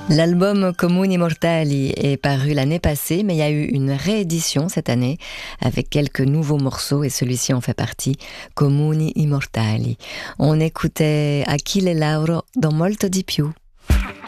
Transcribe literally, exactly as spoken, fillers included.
L'album Comuni Immortali est paru l'année passée, mais il y a eu une réédition cette année avec quelques nouveaux morceaux et celui-ci en fait partie, Comuni Immortali. On écoutait Achille Lauro dans Molto di più.